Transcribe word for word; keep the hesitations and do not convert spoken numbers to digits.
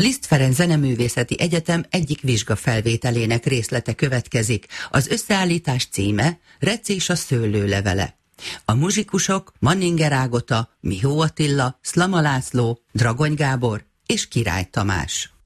Liszt Ferenc Zeneművészeti Egyetem egyik vizsgafelvételének részlete következik. Az összeállítás címe Rec és a szőlőlevele. A muzsikusok Manninger Ágota, Mihó Attila, Szlama László, Dragony Gábor és Király Tamás.